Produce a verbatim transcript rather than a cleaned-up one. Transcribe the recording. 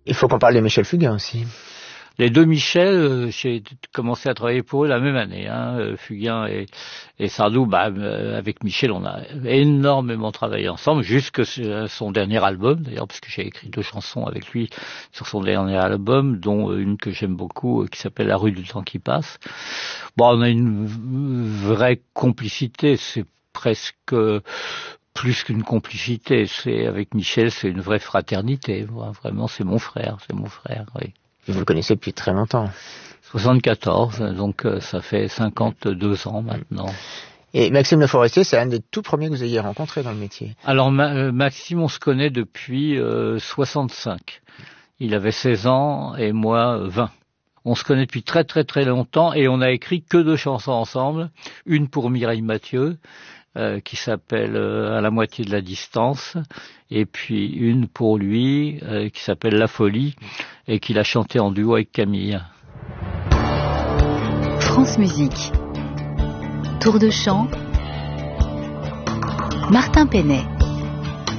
Il faut qu'on parle de Michel Fugain aussi. Les deux Michel, euh, j'ai commencé à travailler pour eux la même année, hein, euh, Fugain et, et Sardou. Bah, euh, avec Michel, on a énormément travaillé ensemble, jusque son dernier album, d'ailleurs, parce que j'ai écrit deux chansons avec lui sur son dernier album, dont une que j'aime beaucoup, euh, qui s'appelle La rue du temps qui passe. Bon, on a une vraie complicité, c'est presque plus qu'une complicité. C'est avec Michel, c'est une vraie fraternité. Vraiment, c'est mon frère, c'est mon frère, oui. Et vous le connaissez depuis très longtemps. soixante-quatorze, donc euh, ça fait cinquante-deux ans maintenant. Et Maxime Le Forestier, c'est un des tout premiers que vous ayez rencontré dans le métier. Alors Ma- euh, Maxime, on se connaît depuis euh, soixante-cinq. Il avait seize ans et moi euh, vingt. On se connaît depuis très très très longtemps et on a écrit que deux chansons ensemble. Une pour Mireille Mathieu, euh, qui s'appelle euh, À la moitié de la distance, et puis une pour lui, euh, qui s'appelle La folie, et qu'il a chanté en duo avec Camille. France Musique. Tour de chant. Martin Penet.